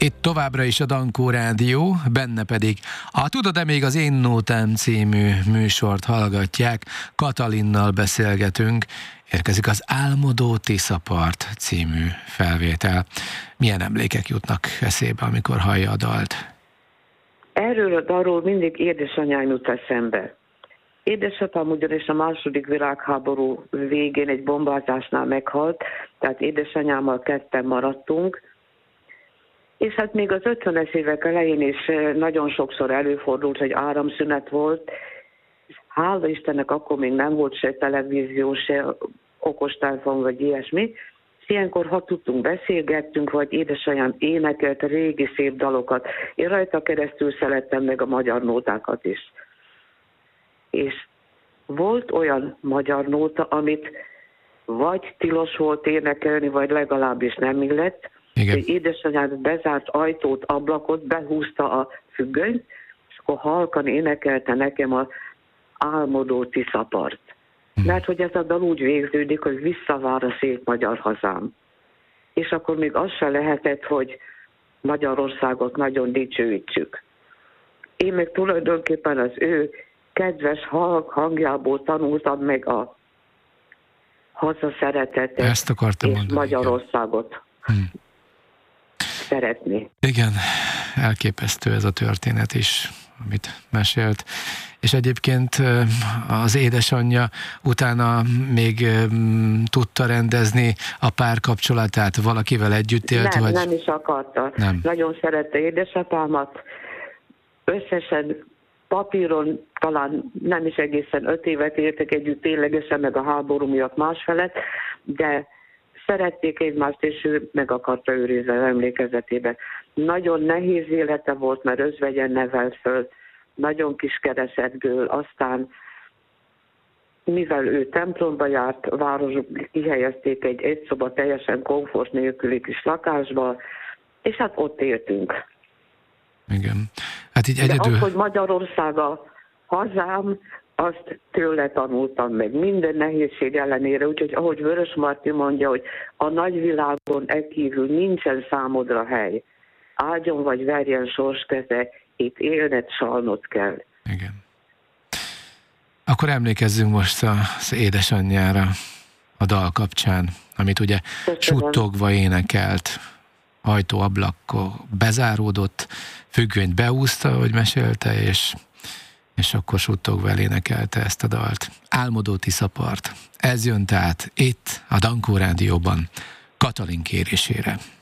Itt továbbra is a Dankó Rádió, benne pedig a Tudod-e még az Én Nótám című műsort hallgatják, Katalinnal beszélgetünk, érkezik az Álmodó Tiszapart című felvétel. Milyen emlékek jutnak eszébe, amikor hallja a dalt? Erről a dalról mindig édesanyám jut eszembe. Édesapám ugyanis a második világháború végén egy bombázásnál meghalt, tehát édesanyámmal ketten maradtunk, és hát még az 50-es évek elején is nagyon sokszor előfordult, hogy áramszünet volt. Hála Istennek akkor még nem volt se televízió, se okostelefon, vagy ilyesmi. Ilyenkor, ha tudtunk, beszélgettünk, vagy édesanyám énekelt régi szép dalokat. Én rajta keresztül szerettem meg a magyar nótákat is. És volt olyan magyar nóta, amit vagy tilos volt énekelni, vagy legalábbis nem illett. Hogy édesanyám bezárt ajtót, ablakot, behúzta a függönyt, és akkor halkan énekelte nekem az Álmodó Tiszapart. Mert hogy ez a dal úgy végződik, hogy visszavár a szép magyar hazám. És akkor még az se lehetett, hogy Magyarországot nagyon dicsőítsük. Én meg tulajdonképpen az ő kedves hangjából tanultam meg a hazaszeretetet ezt akartam és mondani, Magyarországot szeretni. Igen, elképesztő ez a történet is, amit mesélt. És egyébként az édesanyja utána még tudta rendezni a párkapcsolatát, valakivel együtt élt? Nem, vagy? nem is akarta. Nem. Nagyon szerette édesapámat. Összesen papíron talán nem is egészen 5 évet éltek együtt, ténylegesen meg a háború miatt másfelett, de szerették egymást, és ő meg akarta őrizni az emlékezetében. Nagyon nehéz élete volt, mert özvegyen nevelt föl, nagyon kis keresetből, aztán mivel ő templomba járt, városba kihelyezték egy szoba teljesen komfort nélküli kis lakásba, és hát ott éltünk. Igen. Hát így egyedül... De az, hogy Magyarország a hazám, azt tőle tanultam meg, minden nehézség ellenére, úgyhogy ahogy Vörös Marti mondja, hogy a nagyvilágon ekívül nincsen számodra hely. Áldjon vagy verjen sorskeze, itt élned, salnod kell. Igen. Akkor emlékezzünk most az édesanyjára a dal kapcsán, amit ugye suttogva énekelt, ajtó-ablak bezáródott, függönyt beúszta, ahogy mesélte, és akkor suttogva elénekelte ezt a dalt. Álmodó Tiszapart. Ez jön tehát itt a Dankó Rádióban Katalin kérésére.